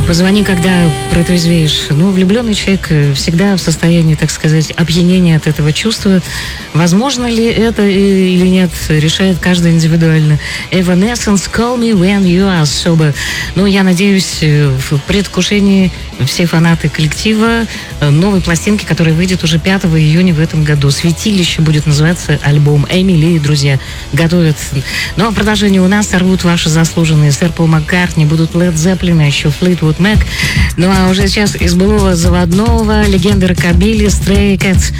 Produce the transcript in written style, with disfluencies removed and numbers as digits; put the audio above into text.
Позвони, когда протрезвеешь. Ну, влюбленный человек всегда в состоянии, так сказать, опьянения от этого чувства. Возможно ли это или нет, решает каждый индивидуально. Evanescence, Call Me When You Are Sober. Ну, я надеюсь, в предвкушении все фанаты коллектива новой пластинки, которая выйдет уже 5 июня в этом году. «Святилище» будет называться альбом. Эмили и друзья готовят. Но в продолжении у нас сорвут ваши заслуженные сэр Пол Маккартни, будут Led Zeppelin, а еще Fleetwood Mac. Ну а уже сейчас из былого заводного легенды рокобили Stray Cats.